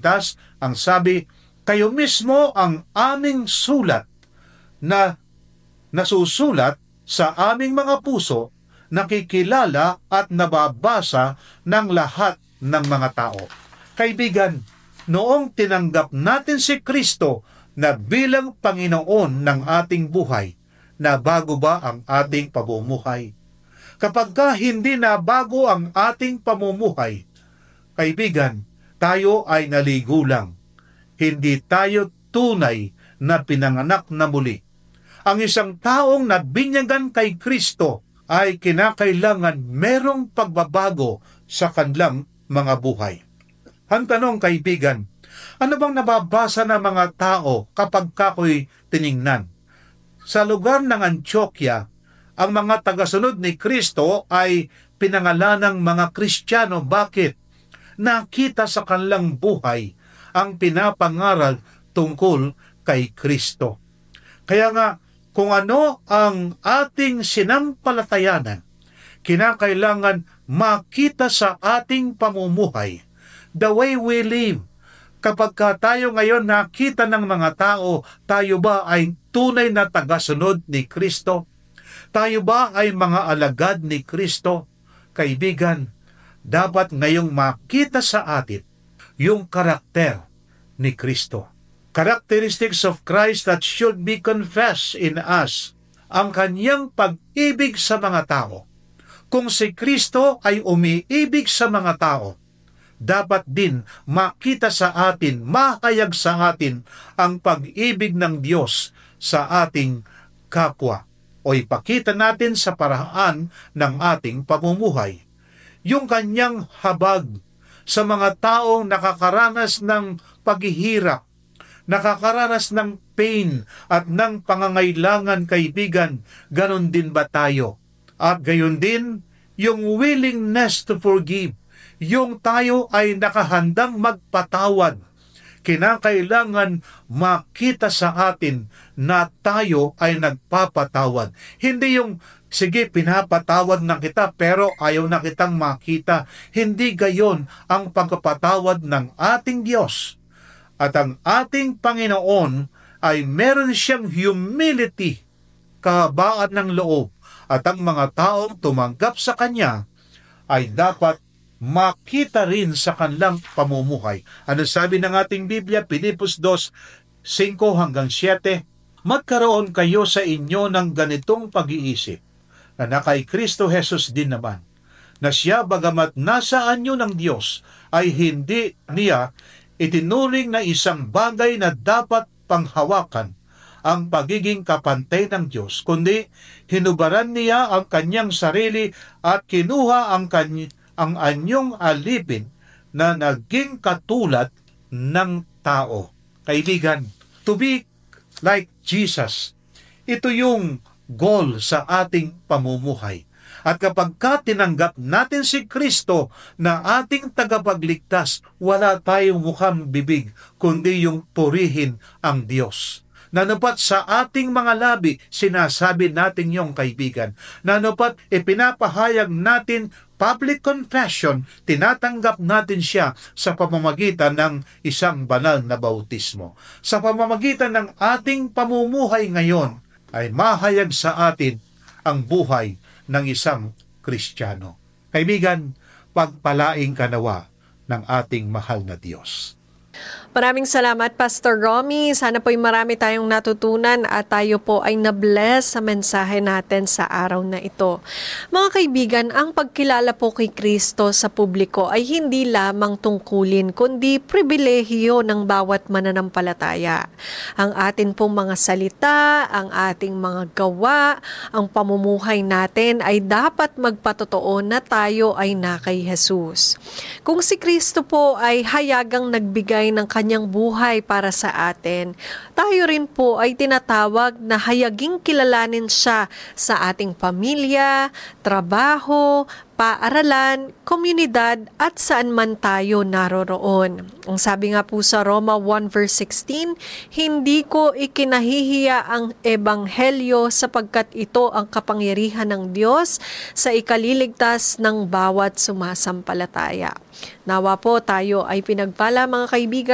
ligtas, ang sabi, kayo mismo ang aming sulat na nasusulat sa aming mga puso, nakikilala at nababasa ng lahat ng mga tao. Kaibigan, noong tinanggap natin si Kristo na bilang Panginoon ng ating buhay, nabago ba ang ating pamumuhay? Kapag hindi nabago ang ating pamumuhay, kaibigan, tayo ay naligo lang. Hindi tayo tunay na pinanganak na muli. Ang isang taong nabinyagan kay Kristo ay kinakailangan merong pagbabago sa kanilang mga buhay. Ang tanong, kaibigan, ano bang nababasa ng mga tao kapag kako'y tiningnan? Sa lugar ng Antioquia, ang mga tagasunod ni Kristo ay pinangalanang mga Kristiyano. Bakit? Nakita sa kanilang buhay ang pinapangaral tungkol kay Kristo. Kaya nga, kung ano ang ating sinampalatayanan, kinakailangan makita sa ating pamumuhay, the way we live. Kapag tayo ngayon nakita ng mga tao, tayo ba ay tunay na tagasunod ni Kristo? Tayo ba ay mga alagad ni Kristo? Kaibigan, dapat ngayong makita sa atin yung karakter ni Kristo. Characteristics of Christ that should be confessed in us. Ang kanyang pag-ibig sa mga tao. Kung si Kristo ay umiibig sa mga tao, dapat din makita sa atin, mahayag sa atin ang pag-ibig ng Diyos sa ating kapwa o ipakita natin sa paraan ng ating pamumuhay. Yung kanyang habag sa mga taong nakakaranas ng paghihirap, nakakaranas ng pain at ng pangangailangan, kaibigan, ganon din ba tayo? At gayon din, yung willingness to forgive, yung tayo ay nakahandang magpatawad. Kinakailangan makita sa atin na tayo ay nagpapatawad. Hindi yung, sige, pinapatawad na kita pero ayaw na kitang makita. Hindi gayon ang pagpapatawad ng ating Diyos. At ang ating Panginoon ay meron siyang humility, kahabaan ng loob. At ang mga taong tumanggap sa Kanya ay dapat makita rin sa kanilang pamumuhay. Ano sabi ng ating Biblia? Pilipos 2:5-7, magkaroon kayo sa inyo ng ganitong pag-iisip, na kay Kristo Jesus din naman, na siya bagamat nasa anyo ng Diyos, ay hindi niya itinuring na isang bagay na dapat panghawakan ang pagiging kapantay ng Diyos, kundi hinubaran niya ang kanyang sarili at kinuha ang anyong alipin na naging katulad ng tao. Kaibigan, to be like Jesus, ito yung goal sa ating pamumuhay. At kapag tinanggap natin si Kristo na ating tagapagligtas, wala tayong mukhang bibig, kundi yung purihin ang Diyos. Nanupat sa ating mga labi, sinasabi natin yung, kaibigan. Nanupat, ipinapahayag natin public confession, tinatanggap natin siya sa pamamagitan ng isang banal na bautismo. Sa pamamagitan ng ating pamumuhay ngayon, ay mahayag sa atin ang buhay ng isang Kristiyano. Kaibigan, pagpalaing kanawa ng ating mahal na Diyos. Maraming salamat, Pastor Romy. Sana po'y marami tayong natutunan at tayo po ay na-bless sa mensahe natin sa araw na ito. Mga kaibigan, ang pagkilala po kay Kristo sa publiko ay hindi lamang tungkulin, kundi pribilehiyo ng bawat mananampalataya. Ang atin pong mga salita, ang ating mga gawa, ang pamumuhay natin ay dapat magpatotoo na tayo ay na kay Jesus. Kung si Kristo po ay hayagang nagbigay ng kanyang buhay para sa atin, tayo rin po ay tinatawag na hayaging kilalanin siya sa ating pamilya, trabaho, paaralan, komunidad at saan man tayo naroroon. Ang sabi nga po sa Roma 1:16, hindi ko ikinahihiya ang ebanghelyo sapagkat ito ang kapangyarihan ng Diyos sa ikaliligtas ng bawat sumasampalataya. Nawa po tayo ay pinagpala, mga kaibigan.